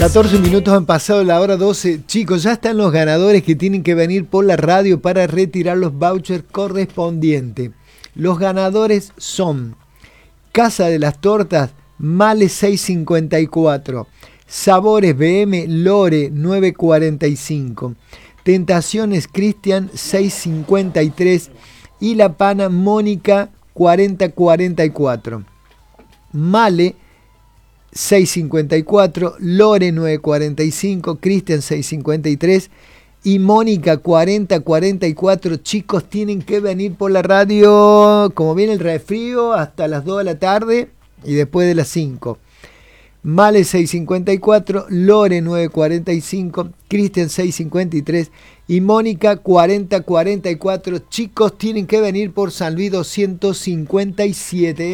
14 minutos han pasado la hora 12. Chicos, ya están los ganadores que tienen que venir por la radio para retirar los vouchers correspondientes. Los ganadores son Casa de las Tortas, Male 654, Sabores BM Lore 945, Tentaciones Cristian 653 y La Pana Mónica 4044. Male 654, Lore 945, Cristian 653 y Mónica 4044. Chicos, tienen que venir por la radio, como viene el resfrío, hasta las 2 de la tarde y después de las 5. Male 654, Lore 945, Cristian 653 y Mónica 4044. Chicos, tienen que venir por San Luis 257.